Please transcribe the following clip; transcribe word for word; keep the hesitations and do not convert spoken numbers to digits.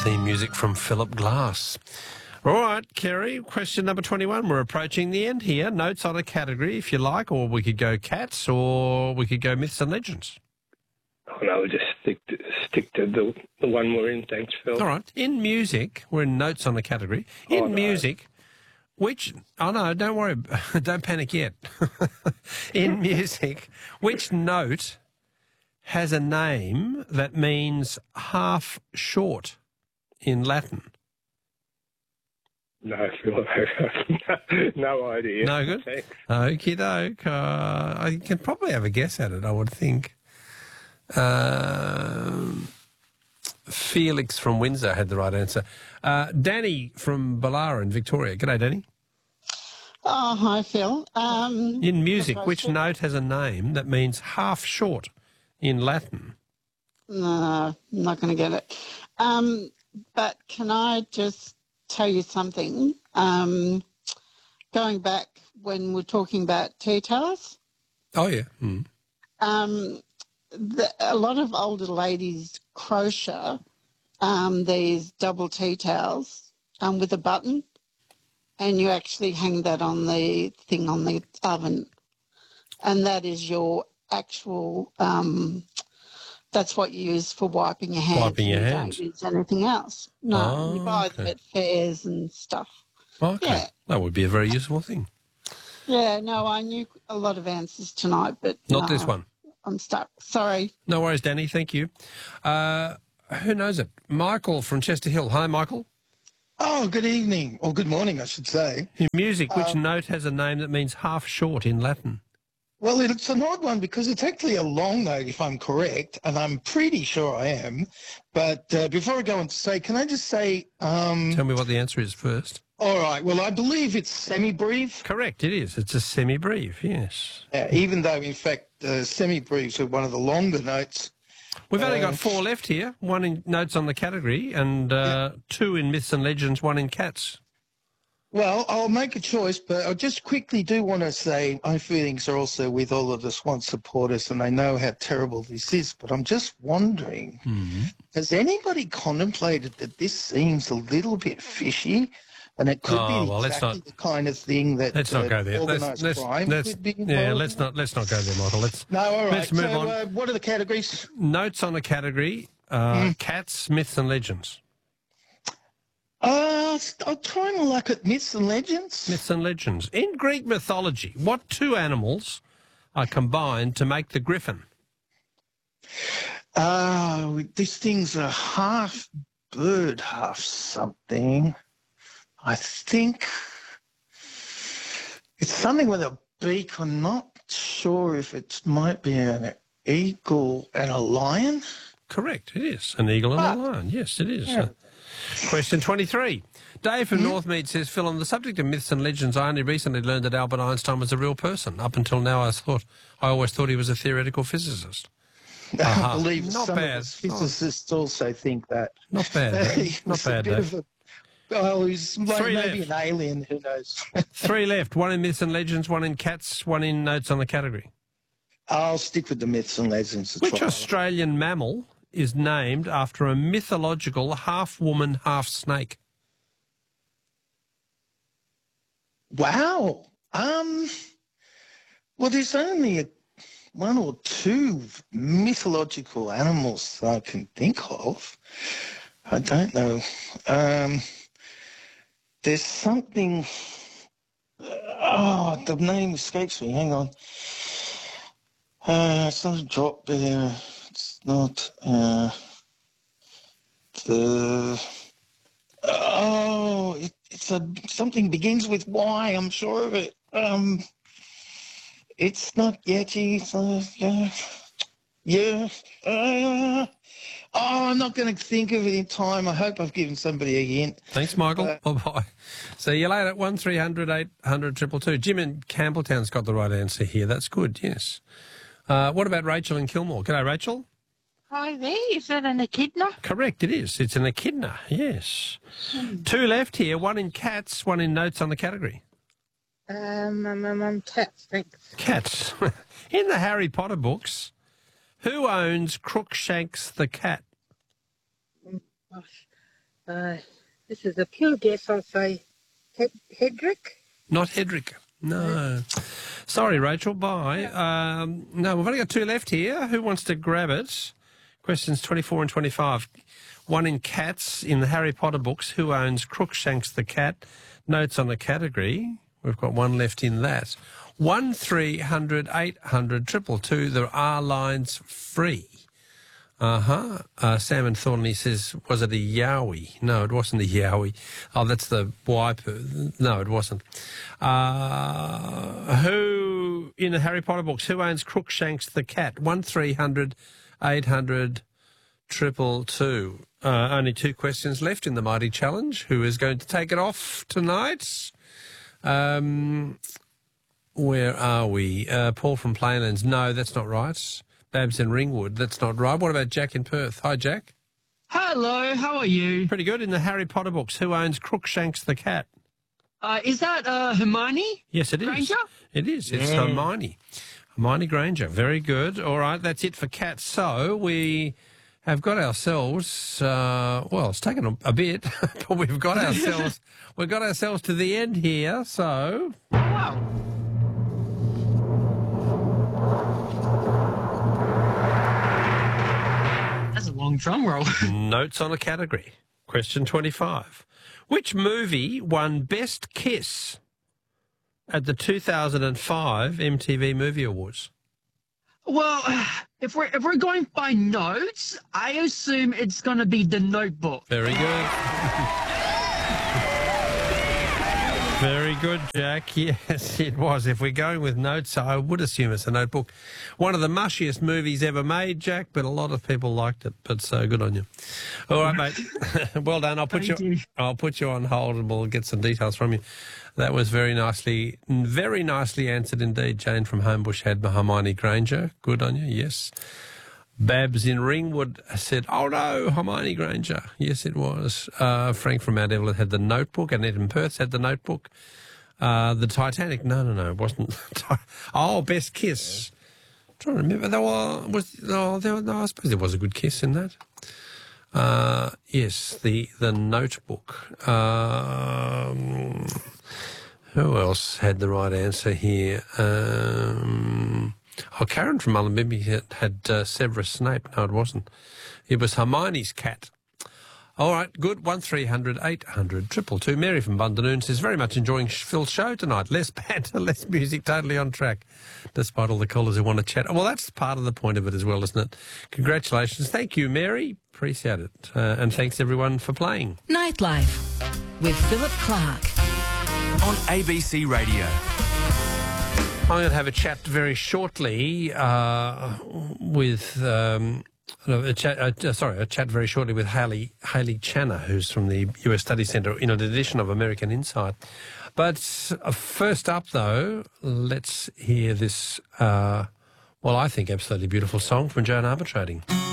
Theme music from Philip Glass. All right, Kerry, question number twenty-one. We're approaching the end here. Notes on a category, if you like, or we could go cats, or we could go myths and legends. Oh, no, we'll just stick to, stick to the, the one we're in. Thanks, Phil. All right. In music, we're in notes on the category. In Oh, no. music, which... Oh, no, don't worry. Don't panic yet. In music, which note has a name that means half short in Latin? No, Phil, no idea. No good? Thanks. Okie doke. Uh, I can probably have a guess at it, I would think. Um, Felix from Windsor had the right answer. Uh, Danny from Ballara in Victoria. G'day, Danny. Oh, hi, Phil. Um, In music, I which should- note has a name that means half short in Latin? No, I'm not going to get it. Um, but can I just tell you something? Um, going back when we're talking about tea towels, Oh, yeah. Mm. um, the, a lot of older ladies crochet um, these double tea towels um, with a button, and you actually hang that on the thing on the oven, and that is your actual... Um, That's what you use for wiping your hands. Wiping your you hands. Don't use anything else. No, Oh, you buy them okay. at fairs and stuff. Okay. Yeah. That would be a very useful thing. Yeah, no, I knew a lot of answers tonight, but Not no, this one. I'm stuck. Sorry. No worries, Danny. Thank you. Uh, who knows it? Michael from Chester Hill. Hi, Michael. Oh, good evening, or good morning, I should say. In music, which Um, note has a name that means half short in Latin? Well, it's an odd one because it's actually a long note, if I'm correct, and I'm pretty sure I am. But uh, before I go on to say, can I just say... Um, Tell me what the answer is first. all right, well, I believe it's semi-brief, Correct, it is. It's a semi-brief, yes. uh, even though, in fact, uh, semi-briefs are one of the longer notes. We've only Uh, got four left here, one in notes on the category and uh, two in myths and legends, one in cats. Well, I'll make a choice, but I just quickly do want to say my feelings are also with all of the Swan supporters, and I know how terrible this is, but I'm just wondering, Mm-hmm. has anybody contemplated that this seems a little bit fishy, and it could Oh, be well, let's exactly not- the kind of thing that Let's not uh, go there. Let's, organised let's, crime let's, could be yeah, involved let's in? not let's not go there, Michael. Let's No, all right. let's move so, on. Uh, what are the categories? Notes on the category: uh, cats, myths and legends. Uh, I'll try my luck at myths and legends. Myths and legends. In Greek mythology, what two animals are combined to make the griffin? Uh, these things are half bird, half something. I think it's something with a beak. I'm not sure if it might be an eagle and a lion. Correct, it is. An eagle and Ah. a lion. Yes, it is. Yeah. Uh, question twenty-three. Dave from Northmead says, Phil, on the subject of myths and legends, I only recently learned that Albert Einstein was a real person. Up until now, I thought I always thought he was a theoretical physicist. Aha. I believe Not some bad. of us physicists also think that. Not bad, He Dave. Not was a bad, bit Dave. of a- Oh, he's like Three maybe left. an alien, who knows? Three left. One in myths and legends, one in cats, one in notes on the category. I'll stick with the myths and legends. to Which try. Australian mammal is named after a mythological half-woman, half-snake? Wow. Um. Well, there's only a, one or two mythological animals that I can think of. I don't know. Um. There's something. Oh, the name escapes me. Hang on. Uh, it's not a drop bear. It's not. Uh. The. Oh, it, it's a something begins with Y. I'm sure of it. Um, it's not Yeti. It's not, yeah, yeah. Uh, oh, I'm not going to think of it in time. I hope I've given somebody a hint. Thanks, Michael. Uh, Bye-bye. See you later. one three hundred eight hundred two two two. Jim in Campbelltown's got the right answer here. That's good, yes. Uh, what about Rachel in Kilmore? G'day, Rachel. Hi there, is that an echidna? Correct, it is. It's an echidna, yes. Two left here, one in cats, one in notes on the category. Um, um, um, um cats, thanks. Cats. In the Harry Potter books, who owns Crookshanks the cat? Gosh. Uh, this is a pure guess. I'll say Hed- Hedrick. Not Hedrick. No. Sorry, Rachel. Bye. Um, no, we've only got two left here. Who wants to grab it? Questions twenty-four and twenty-five. One in cats in the Harry Potter books. Who owns Crookshanks the cat? Notes on the category. We've got one left in that. One three hundred eight hundred triple two. There are lines free. Uh-huh. Uh, Sam and Thornley says, was it a yowie? No, it wasn't a yowie. Oh, that's the waipu. No, it wasn't. Uh, who, in the Harry Potter books, who owns Crookshanks the cat? One three hundred eight hundred triple two. Uh, only two questions left in the Mighty Challenge. Who is going to take it off tonight? Um, where are we? Uh, Paul from Plainlands. No, that's not right. Babs in Ringwood. That's not right. What about Jack in Perth? Hi, Jack. Hello, how are you? Pretty good. In the Harry Potter books, who owns Crookshanks the cat? Uh, is that uh, Hermione? Yes, it is. Granger? It is. It's Yeah. Hermione. Hermione Granger. Very good. All right, that's it for cats. So we have got ourselves, uh, well, it's taken a, a bit, but we've got ourselves, we've got ourselves to the end here. So Wow. That's a long drum roll. notes on a category. Question twenty-five. Which movie won Best Kiss at the two thousand five M T V Movie Awards? Well, if we're if we're going by notes, I assume it's going to be The Notebook. Very good. Very good, Jack. Yes, it was. If we're going with notes, I would assume it's a Notebook. One of the mushiest movies ever made, Jack, but a lot of people liked it. But so good on you. All right, mate. Well done. I'll put you, Thank you. I'll put you on hold and we'll get some details from you. That was very nicely, very nicely answered indeed. Jane from Homebush had Hermione Granger. Good on you. Yes. Babs in Ringwood said, oh no, Hermione Granger. Yes, it was. Uh, Frank from Mount Evelyn had The Notebook, and Ed in Perth had The Notebook. Uh, the Titanic, no, no, no, it wasn't. Oh, Best Kiss. I'm trying to remember. There was, was oh, there, no, I suppose there was a good kiss in that. Uh, yes, the, the Notebook. Um, who else had the right answer here? Um... Oh, Karen from Mullumbimby had, had uh, Severus Snape. No, it wasn't. It was Hermione's cat. All right, good. One three hundred eight hundred triple two. Mary from Bundanoon says, very much enjoying Phil's show tonight. Less banter, less music, totally on track, despite all the callers who want to chat. Well, that's part of the point of it as well, isn't it? Congratulations. Thank you, Mary. Appreciate it. Uh, and thanks, everyone, for playing. Nightlife with Philip Clark on A B C Radio. I'm going to have a chat very shortly uh, with um, a chat. Uh, sorry, a chat very shortly with Haley Haley Channer, who's from the U S Study Centre in an edition of American Insight. But uh, first up, though, let's hear this. Uh, well, I think absolutely beautiful song from Joan Armatrading.